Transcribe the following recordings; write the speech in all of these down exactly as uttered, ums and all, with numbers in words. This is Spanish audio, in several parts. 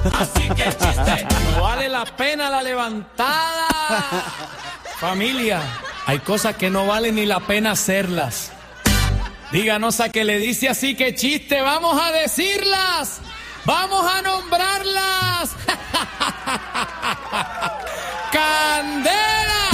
Así que chiste. No vale la pena la levantada. Familia, hay cosas que no vale ni la pena hacerlas. Díganos a que le dice así que chiste, vamos a decirlas. Vamos a nombrarlas. ¡Candela!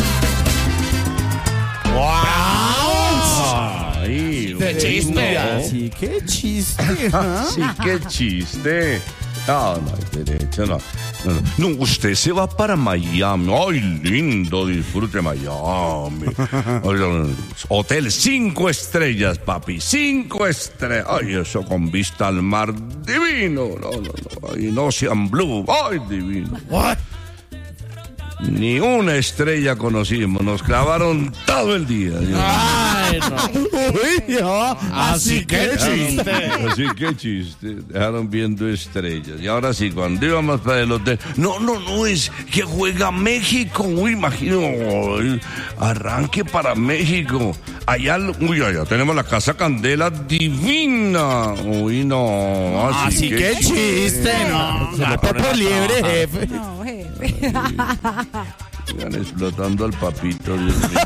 ¡Wow! Ay, ¡Qué chiste! Sí, qué chiste. Sí, qué chiste. No, no hay derecho, no. No, no. No, usted se va para Miami. Ay, lindo, disfrute Miami. Ay, hotel cinco estrellas, papi. Cinco estrellas. Ay, eso con vista al mar. Divino. No, no, no. Ay, no Ocean Blue. Ay, divino. What? Ni una estrella conocimos. Nos clavaron todo el día. Ay, no. Uy, no. Así que chiste. Así que chiste. Dejaron viendo estrellas. Y ahora sí, cuando íbamos para el hotel. No, no, no, es que juega México. Uy, imagino. Uy, arranque para México. Allá, uy, allá tenemos la Casa Candela divina. Uy, no. Así, Así que, que chiste. No, se le pone por liebre, jefe. No, jefe. Están explotando al papito, Dios mío.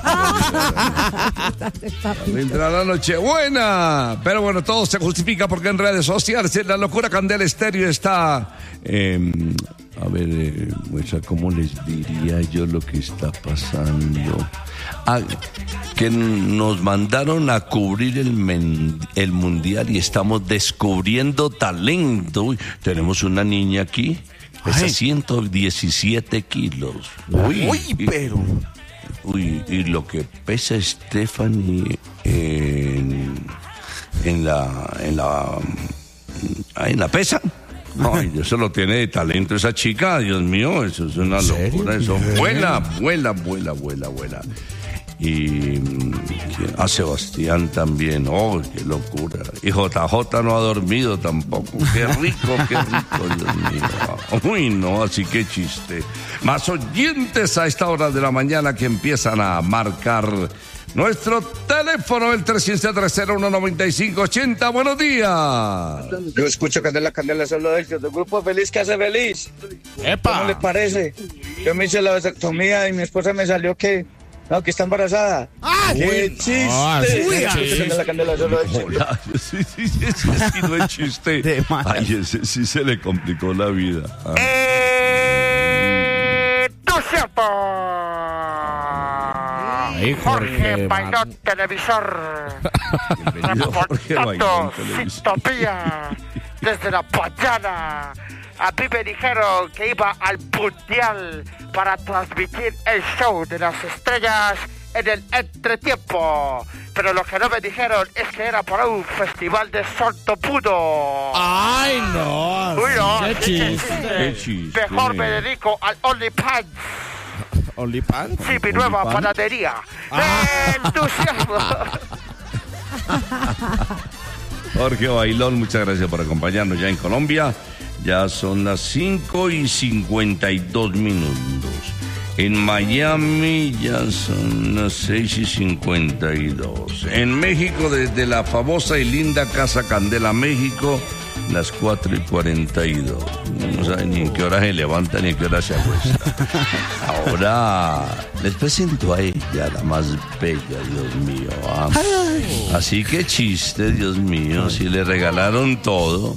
Vendrá la noche buena. Pero bueno, todo se justifica porque en redes sociales la locura Candela Estéreo está... Eh, a ver, eh, muestra cómo les diría yo lo que está pasando. Ah, que nos mandaron a cubrir el, men, el mundial y estamos descubriendo talento. Uy, tenemos una niña aquí. Pesa ciento diecisiete kilos. Uy, uy, pero... Uy, y lo que pesa Stephanie en, en la... En la... En la pesa. Ay, eso lo tiene de talento esa chica, Dios mío, eso es una locura. Eso vuela, vuela, vuela, vuela, vuela. Y a Sebastián también, oh, qué locura. Y J J no ha dormido tampoco. Qué rico, qué rico, Dios mío. Uy, no, así que chiste. Más oyentes a esta hora de la mañana que empiezan a marcar nuestro teléfono, el tres cero tres cero uno nueve cinco ocho cero. Buenos días. Yo escucho Candela, Candela, solo del grupo Feliz que hace feliz. ¡Epa! ¿Cómo le parece? Yo me hice la vasectomía y mi esposa me salió que... No, que está embarazada. ¡Ah! ¡Qué Uy, chiste! no, sí, Uy, sí, Candela, Candela, solo del Hola, sí, sí, sí, ese sí no es chiste. De mal. Ay, ese sí se le complicó la vida. Ah. ¡Eh! ¡Tú cierto! Ay, Jorge, Jorge Bailón man. Televisor. Bienvenido, Jorge Bailón Reportando Televisor. Sintopía desde la Payana. A mí me dijeron que iba al Mundial para transmitir el show de las estrellas en el entretiempo. Pero lo que no me dijeron es que era para un festival de sordomudo. Ay, no. Uy, no, Qué sí, sí, chiste. sí. Qué chiste. Mejor me dedico al OnlyFans. ¿OnlyPants? Sí, mi nueva ¿OnlyPants? panadería. Ah. ¡Entusiasmo! Jorge Bailón, muchas gracias por acompañarnos ya en Colombia. Ya son las cinco y cincuenta y dos minutos. En Miami ya son las seis y cincuenta y dos. En México, desde la famosa y linda Casa Candela, México, las cuatro y cuarenta y dos. No saben ni en qué hora se levanta ni en qué hora se acuesta. Ahora les presento a ella, la más bella, Dios mío. Ah. Así que chiste, Dios mío, si le regalaron todo.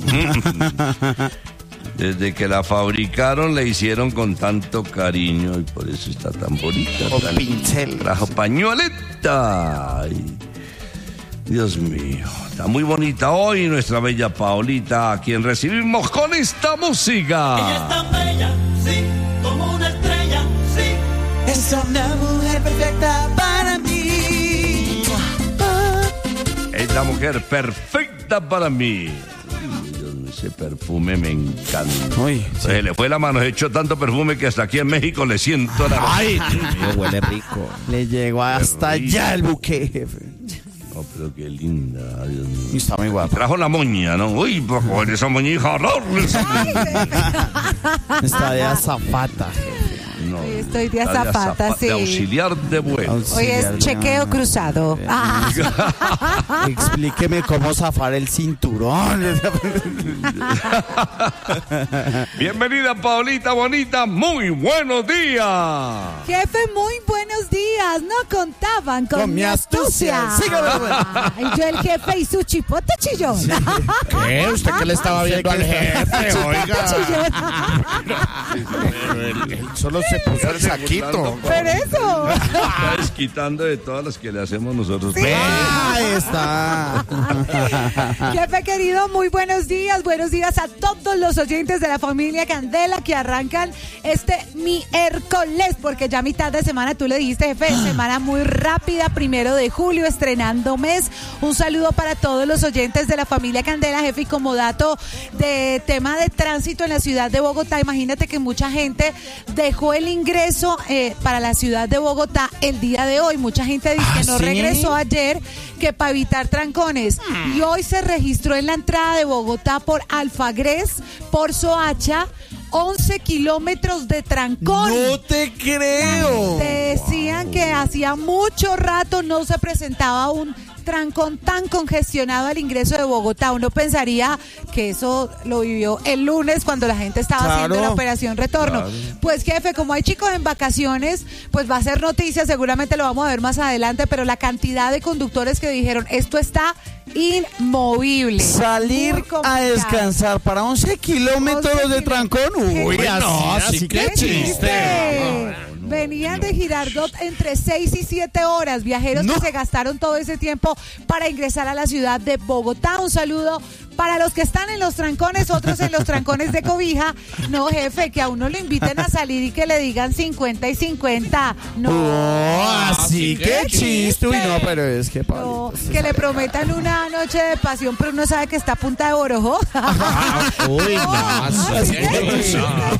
Desde que la fabricaron, la hicieron con tanto cariño y por eso está tan bonita. Con tan pincel. Trajo pañoleta. Ay, Dios mío, está muy bonita hoy nuestra bella Paolita, a quien recibimos con esta música. Ella es tan bella, sí, como una estrella, sí. Es una mujer perfecta para mí. Es la mujer perfecta para mí. Uy, Dios mío, ese perfume me encanta. Uy, sí. Se le fue la mano, he hecho tanto perfume que hasta aquí en México le siento la... Ay, Dios mío, huele rico. Le llegó hasta rico. allá el buque, jefe. No, pero qué linda, Dios mío. Y está muy guapo. Trajo la moña, ¿no? Uy, pues con esa moñija, horror. Está de azafata. no. Hoy estoy de Está de azafata, azapa- sí. De auxiliar de vuelo. Hoy es chequeo cruzado. Ah. Explíqueme cómo zafar el cinturón. Bienvenida, Paulita bonita. Muy buenos días. Jefe, muy buenos días. No contaban con, Con mi mi astucia. astucia. Sígame. Ay, yo el jefe y su chipote chillón. ¿Qué? ¿Usted qué le estaba viendo al jefe? Oiga. Chillón. Pero él, él solo se puso el saquito. Por eso. Está desquitando de todas las que le hacemos nosotros. Ahí está. Jefe querido, muy buenos días. Buenos días a todos los oyentes de la familia Candela que arrancan este miércoles, porque ya mitad de semana, tú le dijiste, jefe, semana muy rápida, primero de julio, estrenando mes. Un saludo para todos los oyentes de la familia Candela, jefe, y como dato de tema de tránsito en la ciudad de Bogotá, imagínate que mucha gente dejó el ingreso eh, para la ciudad de Bogotá el día de hoy. Mucha gente dice ¿Ah, que no sí? regresó ayer, que para evitar trancones. Y hoy se registró en la entrada de Bogotá por Alfagres, por Soacha, once kilómetros de trancón. No te creo. Te decían que hacía mucho rato no se presentaba un trancón tan congestionado al ingreso de Bogotá. Uno pensaría que eso lo vivió el lunes cuando la gente estaba Claro. haciendo la operación retorno. Claro. Pues jefe, como hay chicos en vacaciones, pues va a ser noticia, seguramente lo vamos a ver más adelante, pero la cantidad de conductores que dijeron, esto está inmovible. Salir Muy a complicado. descansar para once kilómetros once de trancón. Uy, ¿Qué? no, así que chiste. Venían de Girardot entre seis y siete horas. Viajeros No. que se gastaron todo ese tiempo para ingresar a la ciudad de Bogotá. Un saludo para los que están en los trancones, otros en los trancones de Cobija. No, jefe, que a uno lo inviten a salir y que le digan cincuenta y cincuenta. No. Oh, así que chiste. Uy, no, pero es que No, Pablito, que le prometan una noche de pasión, pero uno sabe que está a punta de oro. Uy, no, así así que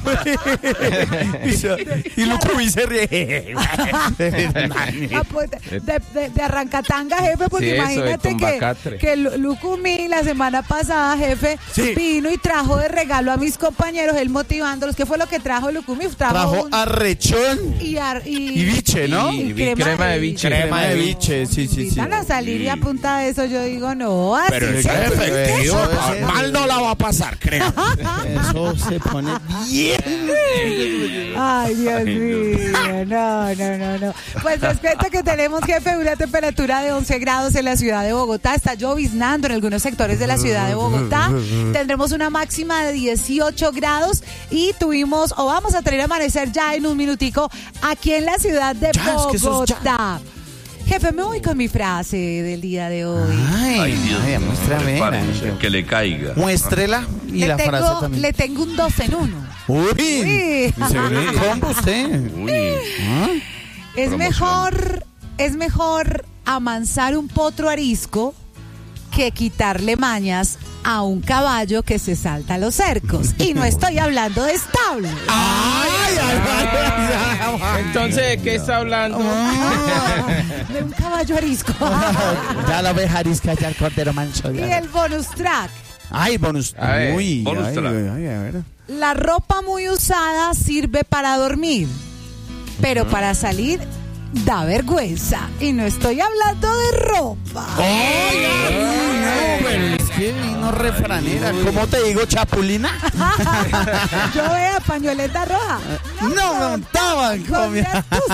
chiste. Y Lucubí se ríe. Ah, pues, de, de, de arrancatanga, jefe, porque Sí, eso, de imagínate que, Tumbacatre. que Lu- Lucumí la semana pasada, jefe, Sí. vino y trajo de regalo a mis compañeros, él motivándolos. ¿Qué fue lo que trajo Lucumí? Trajo, Trajo un- arrechón y, ar- y, y biche, ¿no? y Y crema de biche. Crema de biche, sí, sí, sí. Invitan a salir y a punta de eso, yo digo, no, así Pero es que- que efectivo, ¿qué? mal no la va a pasar, creo. Eso se pone bien. Ay, Dios mío, no, no, no, no. Pues les cuento que tenemos, jefe, una temperatura de once grados en la ciudad de Bogotá. Está lloviznando en algunos sectores de la ciudad de Bogotá. Tendremos una máxima de dieciocho grados y tuvimos, o vamos a tener amanecer ya en un minutico aquí en la ciudad de Ya, es que eso es ya. Bogotá. Jefe, me voy con mi frase del día de hoy. Ay, Ay, Dios ay, mío, muéstrame. prepárese, que le caiga. Muéstrela y Le la frase tengo, también. le tengo un dos en uno. Uy, Uy. se ve combo usted. Uy, ¿Ah? Es Promoción. mejor, es mejor amansar un potro arisco que quitarle mañas a un caballo que se salta a los cercos. Y no estoy hablando de establo. Ay, ay, ay, ay, ay. Entonces, ¿de qué está hablando? De un caballo arisco. Ya la oveja arisca, ya el cordero manso. Y ya. el bonus track. Ay, bonus. A ver, Uy, bonus ay, track. ay, ay, a ver. La ropa muy usada sirve para dormir, pero para salir da vergüenza. Y no estoy hablando de ropa. Ay, ay, no, pero es que vino refranera. ¿Cómo te digo, chapulina? Yo vea pañoleta roja. No me montaban con mi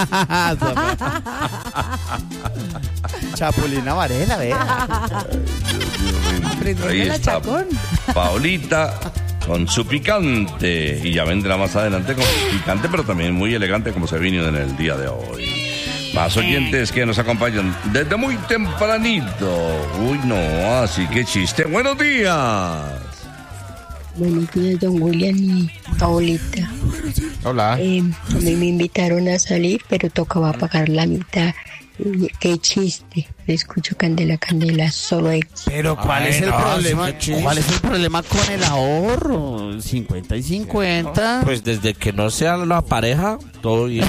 Chapulina Varela, vea. Aprendiendo ahí la está chacón. Paulita con su picante. Y ya vendrá más adelante con su picante, pero también muy elegante como se vino en el día de hoy. Más oyentes que nos acompañan desde muy tempranito. Uy, no, así que chiste. Buenos días. Buenos días, don William y Paulita. Hola. Eh, a mí me invitaron a salir, pero tocaba pagar la mitad. Qué chiste. Escucho Candela, Candela, solo hay... Pero ¿cuál Ay, es el no, problema? sí, qué chiste. ¿Cuál es el problema con el ahorro? cincuenta y cincuenta. Pues desde que no sea la pareja, todo bien.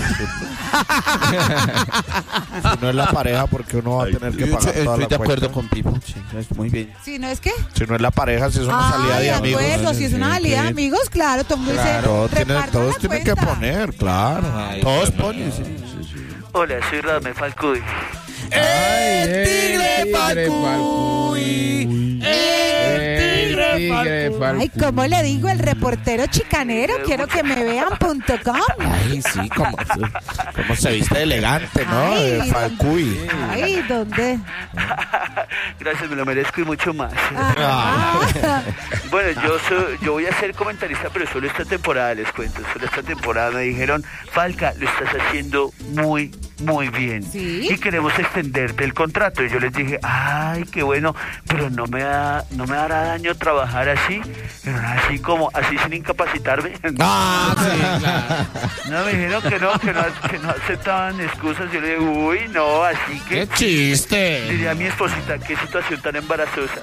Si no es la pareja, porque uno va a tener que Yo pagar toda estoy la de acuerdo cuenta. con Pipo. Sí, es muy bien. Si no es que. Si no es la pareja, si es una salida Ay, de de amigos. acuerdo, si es una salida de amigos, claro, todo el mundo dice, Claro, tiene- repartan todos la tienen que cuenta. poner, claro. Ay, todos bueno. ponen, sí. Hola, soy Radamel Falcuy. ¡El tigre Falcuy! ¡El tigre Ay, ¿cómo le digo? El reportero chicanero, quiero que me vean punto com. Ay, sí, como, como se viste elegante, ¿no? Ay, De Falcuy. Ay, ¿dónde? Gracias, me lo merezco y mucho más. Ah. Bueno, yo soy, yo voy a ser comentarista, pero solo esta temporada, les cuento. Solo esta temporada me dijeron, Falca, lo estás haciendo muy, muy bien. ¿Sí? Y queremos extenderte el contrato. Y yo les dije, ay, qué bueno, pero no me da, no me dará daño trabajar así, pero así como, así sin incapacitarme. Ah, sí, claro. No, me dijeron que no, que no, que no aceptaban excusas. Yo le dije, uy, no, así que... ¡Qué chiste! Diría a mi esposita, qué situación tan embarazosa.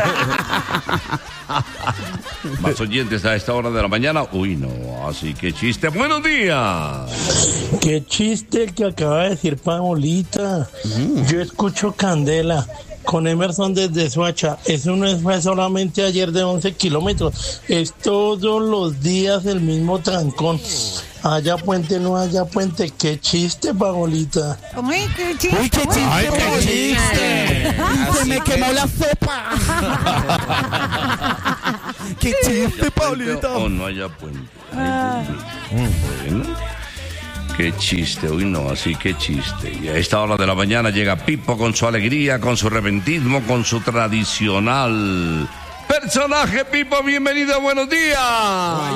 Más oyentes a esta hora de la mañana. Uy, no, así que chiste. ¡Buenos días! Qué chiste el que acaba de decir Paolita. Yo escucho Candela con Emerson desde Soacha. Eso no fue solamente ayer de once kilómetros. Es todos los días el mismo trancón. Haya puente, no haya puente. Qué chiste, Paolita. Uy, qué chiste. Uy, qué chiste. ¡Ay, qué chiste! Se me quemó la sopa. ¡Qué chiste, Paulita! O no haya puente. Ay, bueno. Qué chiste, uy no, así que chiste. Y a esta hora de la mañana llega Pipo con su alegría, con su repentismo, con su tradicional personaje. Pipo, bienvenido, buenos días.